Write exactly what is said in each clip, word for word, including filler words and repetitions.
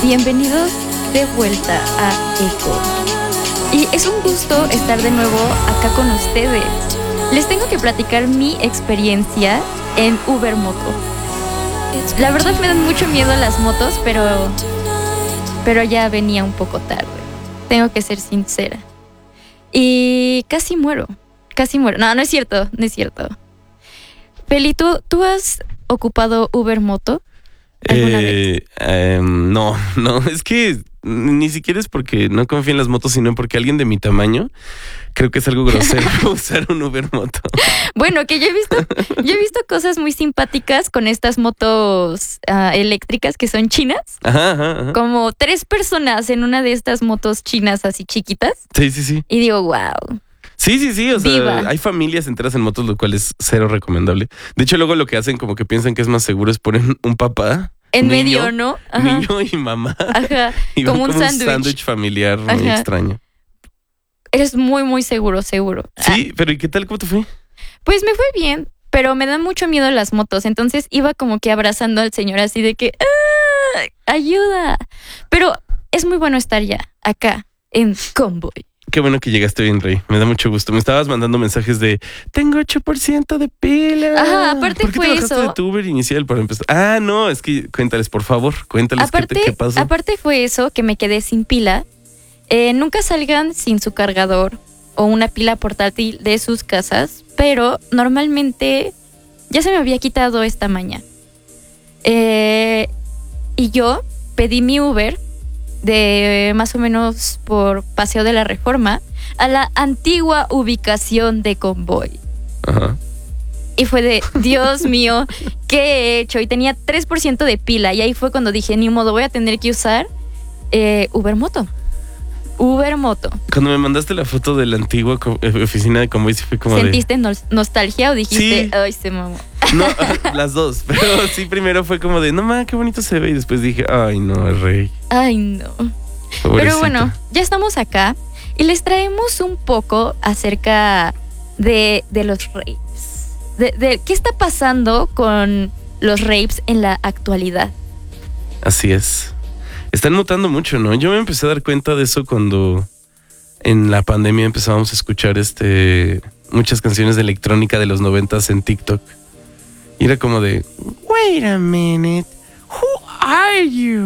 Bienvenidos de vuelta a Eco. Y es un gusto estar de nuevo acá con ustedes. Les tengo que platicar mi experiencia en Uber Moto. La verdad me dan mucho miedo las motos, pero, pero ya venía un poco tarde. Tengo que ser sincera. Y casi muero, casi muero. No, no es cierto, no es cierto. Peli, ¿tú, ¿tú has ocupado Uber Moto alguna eh, vez? Eh, no, no, es que ni siquiera es porque no confío en las motos, sino porque alguien de mi tamaño creo que es algo grosero usar un Uber Moto. Bueno, que yo he visto, yo he visto cosas muy simpáticas con estas motos uh, eléctricas que son chinas. Ajá, ajá, ajá. Como tres personas en una de estas motos chinas así chiquitas. Sí, sí, sí. Y digo, wow. Sí, sí, sí, o sea, Viva. Hay familias enteras en motos, lo cual es cero recomendable. De hecho, luego lo que hacen como que piensan que es más seguro es poner un papá, En niño, medio, ¿no? Ajá. niño y mamá. Ajá. Y van Como un sándwich. sándwich familiar muy Ajá. extraño. Eres muy, muy seguro, seguro. Sí, Ah, pero ¿y qué tal? ¿Cómo te fue? pues me fue bien, pero me dan mucho miedo las motos. Entonces iba como que abrazando al señor así de que ¡ah! ¡Ayuda! Pero es muy bueno estar ya acá en Convoy. Qué bueno que llegaste bien, Rey. Me da mucho gusto. Me estabas mandando mensajes de tengo ocho por ciento de pila. Ajá, aparte ¿Por qué fue te bajaste eso? de tu Uber inicial para empezar? Ah, no, es que cuéntales, por favor. Cuéntales Aparte, qué, te, qué pasó. aparte fue eso, que me quedé sin pila. Eh, nunca salgan sin su cargador o una pila portátil de sus casas, pero normalmente ya se me había quitado esta maña. Eh, y yo pedí mi Uber de más o menos por Paseo de la Reforma a la antigua ubicación de Convoy. Ajá. Y fue de, Dios mío, ¿qué he hecho? Y tenía tres por ciento de pila. Y ahí fue cuando dije, ni modo, voy a tener que usar eh, Uber Moto. Uber Moto. Cuando me mandaste la foto de la antigua co- eh, oficina de Convoy, sí fue como ¿Sentiste nos- nostalgia o dijiste, Sí. ay, se mamó? de... No, las dos. Pero sí, primero fue como de, no ma, qué bonito se ve. Y después dije, ay, no, Rey. Ay, no. Pobrecita. Pero bueno, ya estamos acá y les traemos un poco acerca de, de los rapes. De, de qué está pasando con los rapes en la actualidad. Así es. Están mutando mucho, ¿no? Yo me empecé a dar cuenta de eso cuando en la pandemia empezábamos a escuchar este muchas canciones de electrónica de los noventas en TikTok. Y era como de, wait a minute, who are you?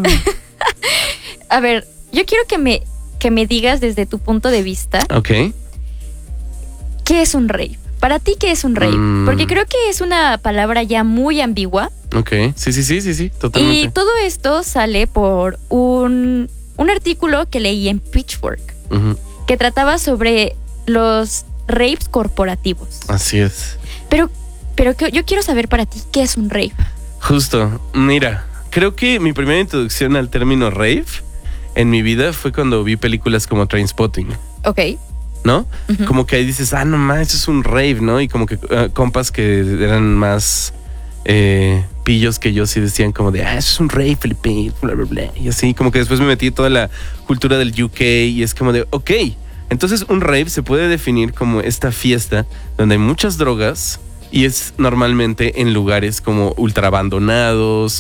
A ver, yo quiero que me, que me digas desde tu punto de vista, Ok. ¿qué es un rape? Para ti, ¿qué es un rape? Mm. Porque creo que es una palabra ya muy ambigua. Ok. Sí, sí, sí, sí, sí, Y totalmente. todo esto sale por un, un artículo que leí en Pitchfork, Ujú. que trataba sobre los rapes corporativos. Así es. Pero, pero que- yo quiero saber para ti, ¿qué es un rape? Justo. Mira, creo que mi primera introducción al término rave en mi vida fue cuando vi películas como Trainspotting. Ok. ¿No? Ujú. Como que ahí dices, ah, no más, eso es un rave, ¿no? Y como que uh, compas que eran más eh, pillos que yo sí decían como de, ah, eso es un rave, Felipe, bla, bla, bla. Y así, como que después me metí en toda la cultura del U K y es como de, ok, entonces un rave se puede definir como esta fiesta donde hay muchas drogas y es normalmente en lugares como ultra abandonados,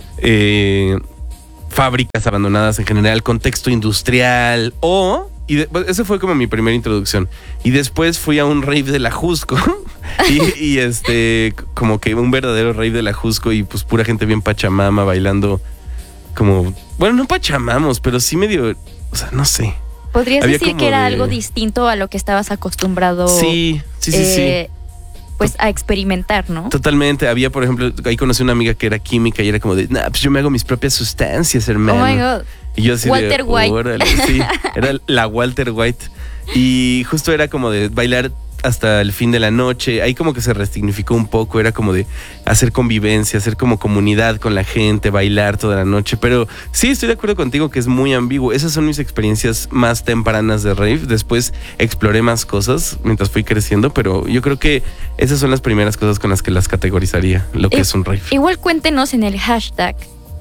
eh, fábricas abandonadas en general, contexto industrial o... Y de, pues, esa fue como mi primera introducción. Y después fui a un rave de la Jusco. y, y este, como que un verdadero rave de la Jusco y pues pura gente bien pachamama bailando como... Bueno, no pachamamos, pero sí medio... O sea, no sé. ¿Podrías Había decir como que era de- algo distinto a lo que estabas acostumbrado Sí, sí, sí, eh, pues a experimentar, ¿no? sí. Totalmente. Había, por ejemplo, ahí conocí una amiga que era química y era como de, nah, pues yo me hago mis propias sustancias, hermano. Oh my God. Y yo así Walter de, White. órale, sí, era la Walter White. Y justo era como de bailar hasta el fin de la noche. Ahí como que se resignificó un poco. Era como de hacer convivencia, hacer como comunidad con la gente, bailar toda la noche. Pero sí, estoy de acuerdo contigo que es muy ambiguo. Esas son mis experiencias más tempranas de rave. Después exploré más cosas mientras fui creciendo. Pero yo creo que esas son las primeras cosas con las que las categorizaría, lo que Eh, es un rave. Igual cuéntenos en el hashtag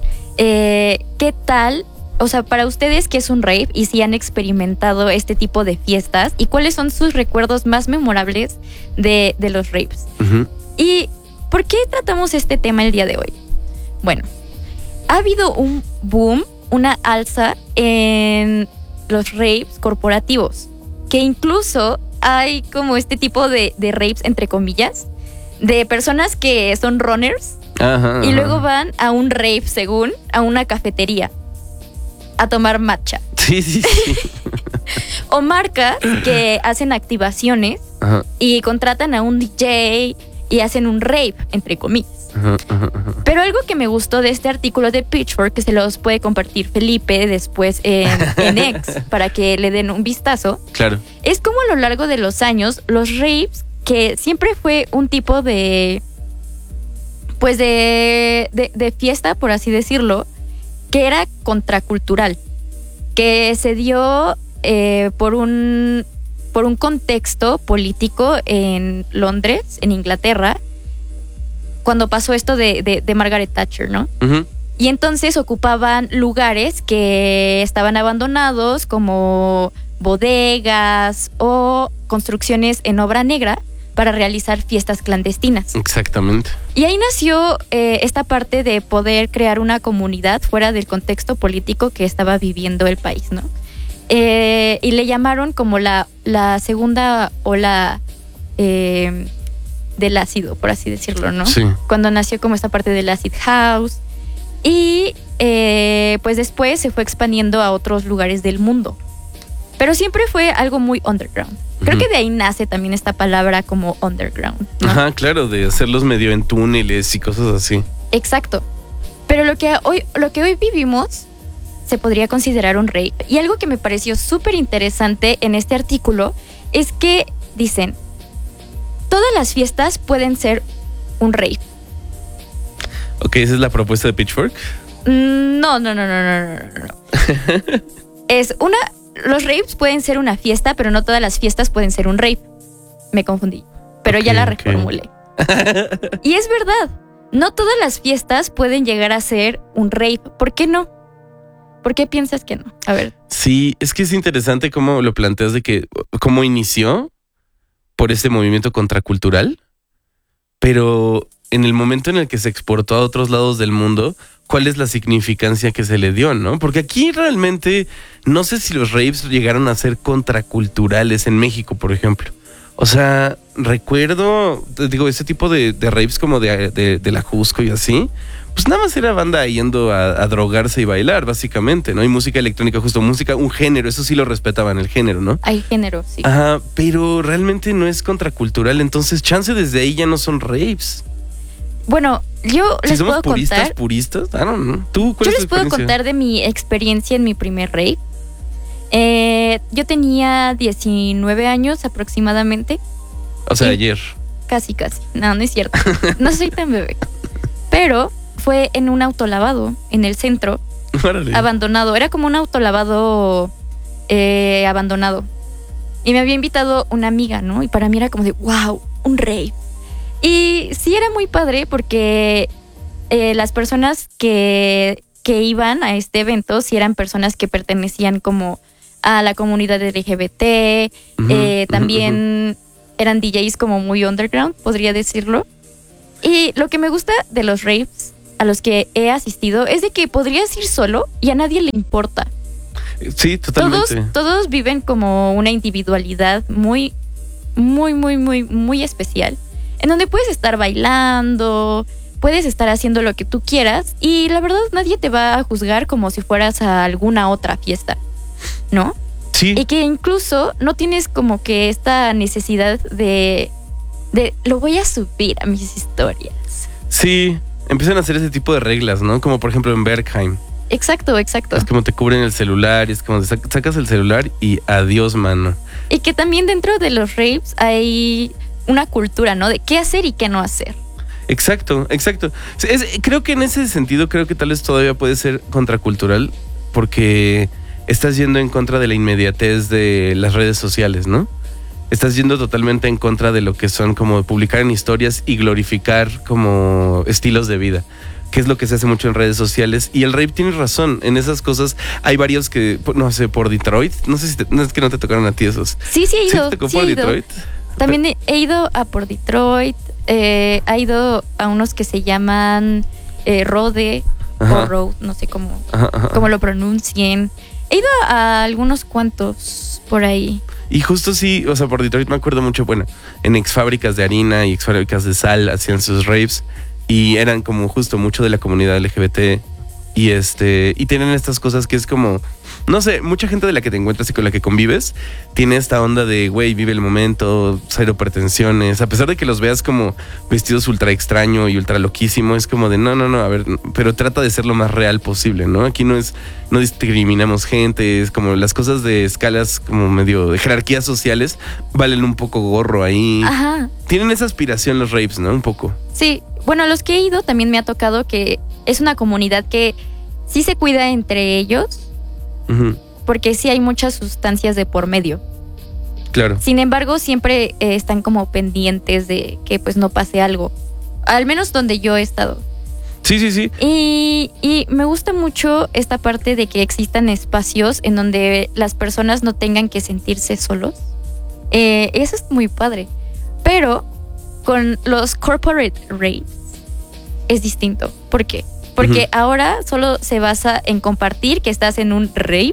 eh, qué tal, o sea, para ustedes qué es un rave y si han experimentado este tipo de fiestas y cuáles son sus recuerdos más memorables de, de los raves. Ujú. ¿Y por qué tratamos este tema el día de hoy? Bueno, ha habido un boom una alza en los rapes corporativos, que incluso hay como este tipo de, de rapes, entre comillas, de personas que son runners Ajá, y ajá. luego van a un rave, según, a una cafetería a tomar matcha. Sí, sí, sí. O marcas que hacen activaciones Ajá, y contratan a un D J y hacen un rave, entre comillas. ajá, ajá, ajá. Pero algo que me gustó de este artículo de Pitchfork, que se los puede compartir Felipe después en, en X para que le den un vistazo, Claro. es como a lo largo de los años los raves, que siempre fue un tipo de, pues de, de, de fiesta, por así decirlo, que era contracultural, que se dio eh, por un por un contexto político en Londres, en Inglaterra, cuando pasó esto de, de, de Margaret Thatcher, ¿no? Ujú. Y entonces ocupaban lugares que estaban abandonados, como bodegas o construcciones en obra negra, para realizar fiestas clandestinas. Exactamente. Y ahí nació eh, esta parte de poder crear una comunidad fuera del contexto político que estaba viviendo el país, ¿no? Eh, y le llamaron como la, la segunda ola eh, del ácido, por así decirlo, ¿no? Sí. Cuando nació como esta parte del acid house. Y eh, pues después se fue expandiendo a otros lugares del mundo. Pero siempre fue algo muy underground. Creo Ujú. que de ahí nace también esta palabra como underground, ¿no? Ajá, claro, de hacerlos medio en túneles y cosas así. Exacto. Pero lo que hoy, lo que hoy vivimos se podría considerar un rave. Y algo que me pareció súper interesante en este artículo es que dicen, todas las fiestas pueden ser un rave. Ok, esa es la propuesta de Pitchfork. No, no, no, no, no, no, no, no. Es una... Los raves pueden ser una fiesta, pero no todas las fiestas pueden ser un rave. Me confundí, pero Ok, ya la ok. reformulé. Y es verdad, no todas las fiestas pueden llegar a ser un rave. ¿Por qué no? ¿Por qué piensas que no? A ver. Sí, es que es interesante cómo lo planteas de que cómo inició por este movimiento contracultural, pero en el momento en el que se exportó a otros lados del mundo, ¿cuál es la significancia que se le dio, no? Porque aquí realmente no sé si los raves llegaron a ser contraculturales en México, por ejemplo. O sea, recuerdo, te digo, ese tipo de, de raves como de, de, de la Jusco y así, pues nada más era banda yendo a, a drogarse y bailar, básicamente, ¿no? Y música electrónica, justo música, un género, eso sí lo respetaban, el género, ¿no? Hay género, sí. Ajá, pero realmente no es contracultural, entonces chance desde ahí ya no son raves. Bueno, yo Si les somos puedo puristas, contar. puristas, I don't know. ¿Tú cuál Yo es tu les puedo experiencia? contar de mi experiencia en mi primer rave. Eh, yo tenía diecinueve años aproximadamente. O sea, Sí. ayer. Casi, casi. No, no es cierto. No soy tan bebé. Pero fue en un autolavado en el centro, Órale. abandonado. Era como un autolavado eh, abandonado. Y me había invitado una amiga, ¿no? Y para mí era como de, wow, un rave. Y sí era muy padre porque eh, las personas que, que iban a este evento sí eran personas que pertenecían como a la comunidad L G B T. Ujú, eh, ujú, también eran D Js como muy underground, podría decirlo. Y lo que me gusta de los raves a los que he asistido es de que podrías ir solo y a nadie le importa. ujú. Sí, totalmente. Todos, todos viven como una individualidad muy, muy, muy, muy, muy especial, en donde puedes estar bailando, puedes estar haciendo lo que tú quieras y la verdad nadie te va a juzgar como si fueras a alguna otra fiesta, ¿no? Sí. Y que incluso no tienes como que esta necesidad de, de lo voy a subir a mis historias. Sí, empiezan a hacer ese tipo de reglas, ¿no? Como por ejemplo en Berghain. Exacto, exacto. Es como te cubren el celular y es como sac- sacas el celular y adiós, mano. Y que también dentro de los raves hay una cultura, ¿no? De qué hacer y qué no hacer. Exacto, exacto. Sí, es- creo que en ese sentido, creo que tal vez todavía puede ser contracultural porque estás yendo en contra de la inmediatez de las redes sociales, ¿no? Estás yendo totalmente en contra de lo que son como publicar en historias y glorificar como estilos de vida, que es lo que se hace mucho en redes sociales. Y el rave tiene razón, en esas cosas hay varios que, no sé, por Detroit, no sé si te- no es que no te tocaron a ti esos. Sí, sí he ¿Sí ido. te tocó sí por he ido. Detroit? También he, he ido a por Detroit, eh, he ido a unos que se llaman eh, Rode. Ajá. o Road, no sé cómo, Ajá, ajá. cómo lo pronuncien. He ido a algunos cuantos por ahí. Y justo sí, o sea, por Detroit me acuerdo mucho, bueno, en ex fábricas de harina y ex fábricas de sal hacían sus raves y eran como justo mucho de la comunidad L G B T y este, y tienen estas cosas que es como, no sé, mucha gente de la que te encuentras y con la que convives tiene esta onda de, güey, vive el momento, cero pretensiones, a pesar de que los veas como vestidos ultra extraño y ultra loquísimo, es como de, no, no, no, a ver, pero trata de ser lo más real posible, ¿no? Aquí no es, no discriminamos gente, es como las cosas de escalas como medio de jerarquías sociales valen un poco gorro ahí. Ajá. Tienen esa aspiración los raves, ¿no? Un poco. Sí, bueno, a los que he ido también me ha tocado que es una comunidad que sí se cuida entre ellos, Ujú, porque sí hay muchas sustancias de por medio. claro. Sin embargo, siempre eh, están como pendientes de que pues no pase algo. Al menos donde yo he estado. Sí, sí, sí. Y, y me gusta mucho esta parte de que existan espacios en donde las personas no tengan que sentirse solos. Eh, eso es muy padre. Pero con los corporate raves es distinto. ¿Por qué? Porque Ujú. ahora solo se basa en compartir que estás en un rave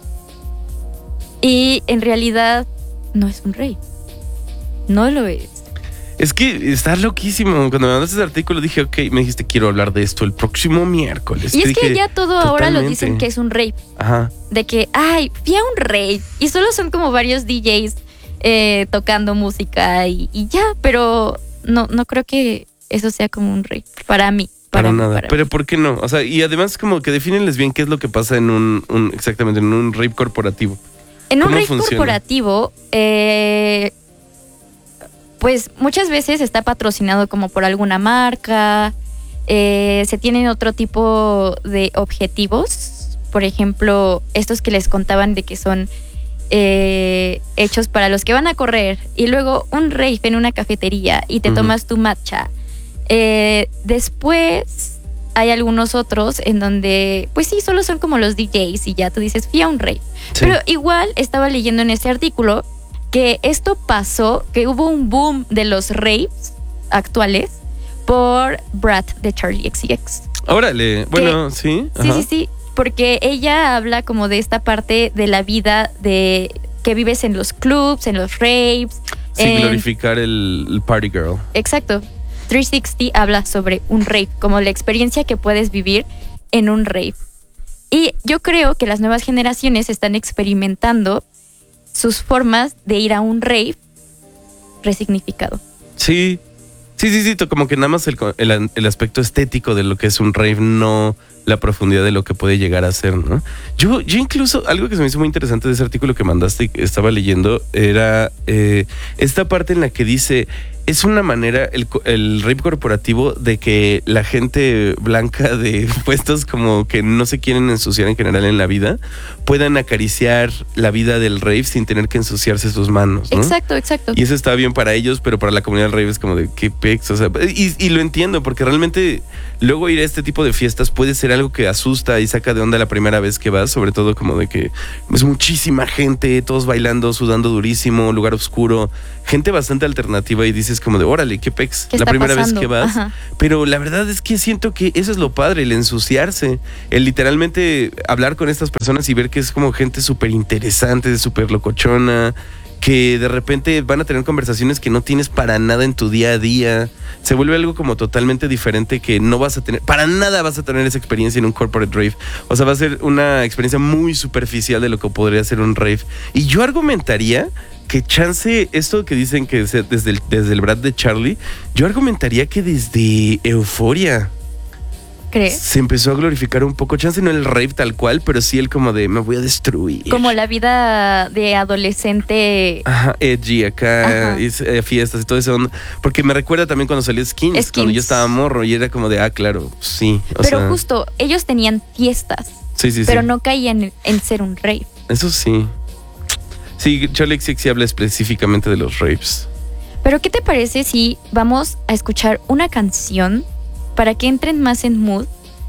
y en realidad no es un rave. No lo es. Es que está loquísimo. Cuando me mandaste ese artículo dije, ok, me dijiste quiero hablar de esto el próximo miércoles. Y es que dije, ya todo ahora lo totalmente. dicen que es un rave. Ajá. De que, ay, fui a un rave. Y solo son como varios D Js eh, tocando música y, y ya. Pero no, no creo que eso sea como un rave. Para mí. Para, Para mí, nada. para Pero mí. ¿por qué no? O sea, y además como que defínenles bien qué es lo que pasa en un, un exactamente, en un rave corporativo. En un ¿Cómo rave funciona? corporativo, eh, pues muchas veces está patrocinado como por alguna marca. Eh, se tienen otro tipo de objetivos. Por ejemplo, estos que les contaban de que son eh, hechos para los que van a correr. Y luego un rave en una cafetería y te Ujú. tomas tu matcha. Eh, después hay algunos otros en donde, pues sí, solo son como los D Js y ya tú dices, fui a un rave. Sí. Pero igual estaba leyendo en este artículo que esto pasó, que hubo un boom de los raves actuales por Brad de Charlie X C X. Órale. Bueno, sí. Sí, Ajá. sí, sí, porque ella habla como de esta parte de la vida de que vives en los clubs, en los raves. Sí, en- glorificar el, el party girl. Exacto. trescientos sesenta habla sobre un rave, como la experiencia que puedes vivir en un rave. Y yo creo que las nuevas generaciones están experimentando sus formas de ir a un rave resignificado. Sí. Sí, sí, sí, to- como que nada más el, co- el, el aspecto estético de lo que es un rave, no la profundidad de lo que puede llegar a ser, ¿no? Yo, yo incluso, algo que se me hizo muy interesante de ese artículo que mandaste y que estaba leyendo, era eh, esta parte en la que dice, es una manera, el, co- el rave corporativo, de que la gente blanca de puestos como que no se quieren ensuciar en general en la vida, puedan acariciar la vida del rave sin tener que ensuciarse sus manos, ¿no? Exacto, exacto. Y eso está bien para ellos, pero para la comunidad del rave es como de qué pex, o sea, y, y lo entiendo, porque realmente luego ir a este tipo de fiestas puede ser algo que asusta y saca de onda la primera vez que vas, sobre todo como de que es muchísima gente, todos bailando, sudando durísimo, lugar oscuro, gente bastante alternativa y dices como de órale, qué pex, ¿Qué la está primera pasando? vez que vas. Ajá. Pero la verdad es que siento que eso es lo padre, el ensuciarse, el literalmente hablar con estas personas y ver que es como gente súper interesante, súper locochona, que de repente van a tener conversaciones que no tienes para nada en tu día a día. Se vuelve algo como totalmente diferente que no vas a tener, para nada vas a tener esa experiencia en un corporate rave. O sea, va a ser una experiencia muy superficial de lo que podría ser un rave. Y yo argumentaría que chance, esto que dicen que es desde el, desde el Brad de Charlie, yo argumentaría que desde Euforia ¿Crees? se empezó a glorificar un poco, chance no el rave tal cual, pero sí el como de me voy a destruir. Como la vida de adolescente. Ajá, edgy acá, Ajá. y, eh, fiestas y todo eso. Porque me recuerda también cuando salió Skins, Skins. cuando yo estaba morro y era como de, ah, claro, sí. O Pero sea, justo, ellos tenían fiestas, sí, sí, pero sí. no caían en, en ser un rave. Eso sí. Sí, Charlie X C X sí habla específicamente de los raves. Pero ¿qué te parece si vamos a escuchar una canción para que entren más en mood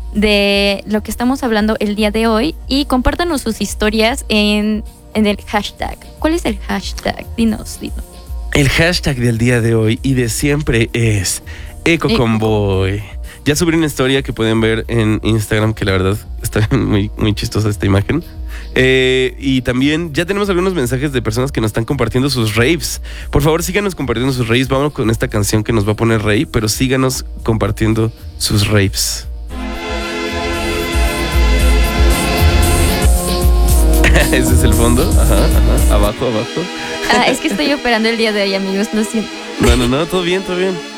de lo que estamos hablando el día de hoy y compártanos sus historias en, en el hashtag? ¿Cuál es el hashtag? Dinos, dinos. El hashtag del día de hoy y de siempre es Eco Eco. Convoy. Ya subí una historia que pueden ver en Instagram, que la verdad está muy, muy chistosa esta imagen. Eh, y también ya tenemos algunos mensajes de personas que nos están compartiendo sus raves. Por favor, síganos compartiendo sus raves. Vámonos con esta canción que nos va a poner Rey, pero síganos compartiendo sus raves. Ese es el fondo. Ajá, ajá. Abajo, abajo. Ah, es que estoy operando el día de hoy, amigos. Lo siento. No, no, no. Todo bien, todo bien.